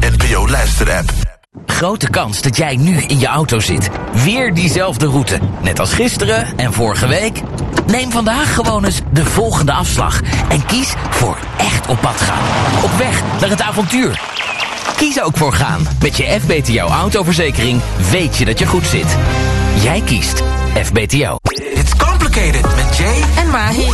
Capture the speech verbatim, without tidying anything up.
N P O Luister-app. Grote kans dat jij nu in je auto zit. Weer diezelfde route. Net als gisteren en vorige week. Neem vandaag gewoon eens de volgende afslag. En kies voor echt op pad gaan. Op weg naar het avontuur. Kies ook voor gaan. Met je F B T O autoverzekering weet je dat je goed zit. Jij kiest F B T O. It's complicated met Jay En Mahi.